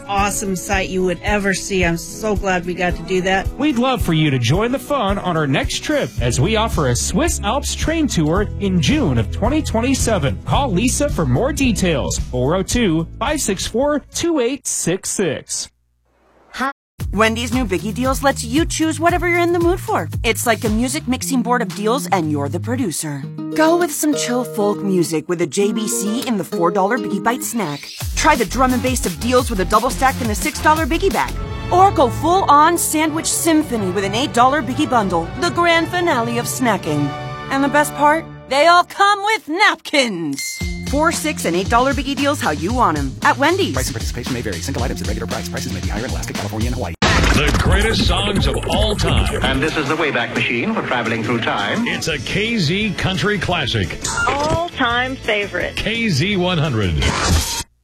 awesome sight you would ever see. I'm so glad we got to do that. We'd love for you to join the fun on our next trip as we offer a Swiss Alps train tour in June of 2027. Call Lisa for more details. 402-564-2866. Wendy's new Biggie Deals lets you choose whatever you're in the mood for. It's like a music mixing board of deals and you're the producer. Go with some chill folk music with a JBC in the $4 Biggie Bite snack. Try the drum and bass of deals with a double stack in the $6 Biggie bag. Or go full-on sandwich symphony with an $8 Biggie bundle, the grand finale of snacking. And the best part? They all come with napkins. $4, $6, and $8 Biggie Deals how you want them at Wendy's. Price and participation may vary. Single items at regular price. Prices may be higher in Alaska, California, and Hawaii. The greatest songs of all time. And this is the Wayback Machine for traveling through time. It's a KZ Country Classic. All-time favorite. KZ 100.